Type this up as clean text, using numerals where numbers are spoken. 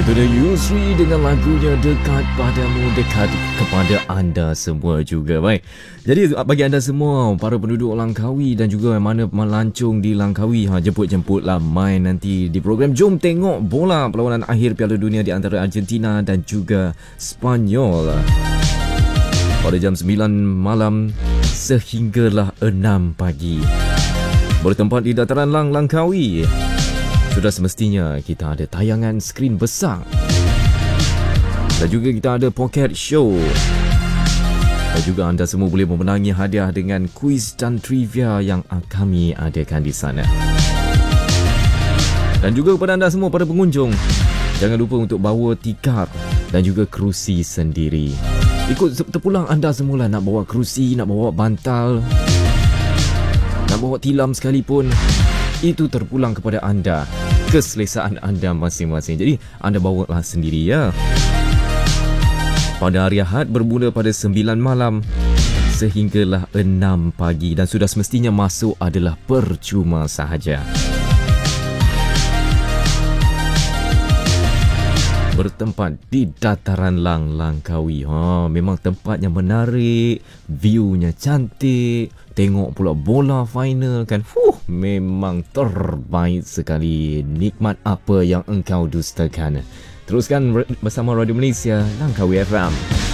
Itu dia Yusri dengan lagunya Dekat Padamu, dekat kepada anda semua juga. Baik, jadi bagi anda semua, para penduduk Langkawi dan juga yang mana melancong di Langkawi, jemput-jemputlah main nanti di program Jom Tengok Bola, perlawanan akhir Piala Dunia di antara Argentina dan juga Spanyol pada jam 9 malam sehinggalah 6 pagi. Bertempat di Dataran Lang, Langkawi. Sudah semestinya kita ada tayangan skrin besar. Dan juga kita ada pocket show. Dan juga anda semua boleh memenangi hadiah dengan kuis dan trivia yang kami adakan di sana. Dan juga kepada anda semua, para pengunjung, jangan lupa untuk bawa tikar dan juga kerusi sendiri. Ikut terpulang anda semula nak bawa kerusi, nak bawa bantal, nak bawa tilam sekalipun. Itu terpulang kepada anda, keselesaan anda masing-masing. Jadi anda bawalah sendiri ya. Pada hari Ahad bermula pada 9 malam sehinggalah 6 pagi. Dan sudah semestinya masuk adalah percuma sahaja. Bertempat di Dataran Lang, Langkawi. Memang tempatnya menarik, viewnya cantik, tengok pula bola final kan. Memang terbaik sekali. Nikmat apa yang engkau dustakan. Teruskan bersama Radio Malaysia Langkawi FM.